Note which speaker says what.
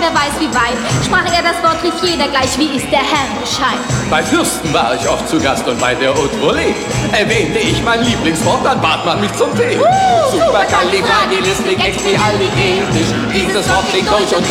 Speaker 1: wer weiß wie weit. Sprach er das Wort, rief jeder gleich, wie ist der Herr Bescheid.
Speaker 2: Bei Fürsten war ich oft zu Gast und bei der Haute Volée erwähnte ich mein Lieblingswort, dann bat man mich zum Tee. Supercalifragilistikexpialidocious. Dieses Wort klingt deutsch und